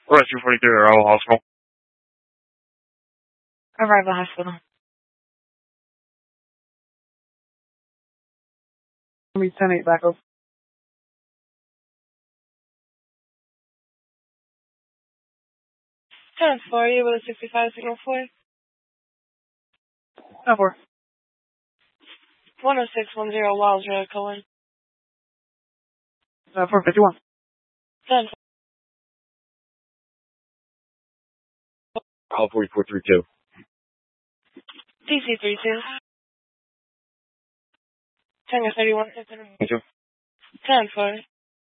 Alright, 243 Arrival Hospital. Arrival Hospital. 10-8 back up. 10-4, you with a 65 signal 4. 10-4. 10610 Wiles Road, Cohen. 451. 10-4. Call 4432. DC 32. Tango 31. Thank you. 10-4.